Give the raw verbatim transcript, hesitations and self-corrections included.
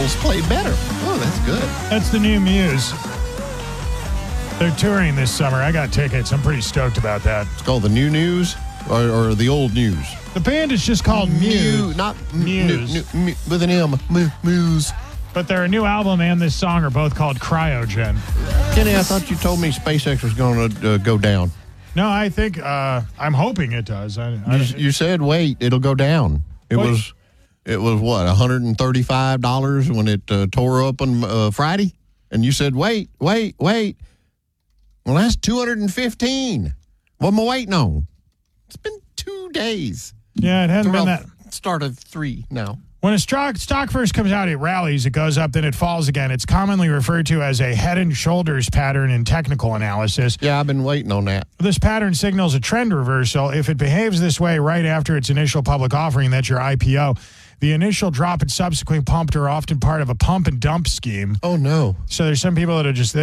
vocals play better. Oh, that's good. That's the new Muse. They're touring this summer. I got tickets. I'm pretty stoked about that. It's called the New News or, or the Old News? The band is just called Muse. Mew, not Muse. New, new, new, with an M. M- Muse. But their new album and this song are both called Cryogen. Kenny, I thought you told me SpaceX was going to uh, go down. No, I think, uh, I'm hoping it does. I, I, You, you said, wait, it'll go down. It Wait. was, it was what, one hundred thirty-five dollars when it uh, tore up on uh, Friday? And you said, wait, wait, wait. Well, that's two hundred fifteen. What am I waiting on? It's been two days. yeah, it hasn't been Well, that. Start of three now. When a stock, stock first comes out, it rallies, it goes up, then it falls again. It's commonly referred to as a head and shoulders pattern in technical analysis. Yeah, I've been waiting on that. This pattern signals a trend reversal. If it behaves this way right after its initial public offering, that's your I P O. The initial drop and subsequent pump are often part of a pump and dump scheme. Oh, no. So there's some people that are just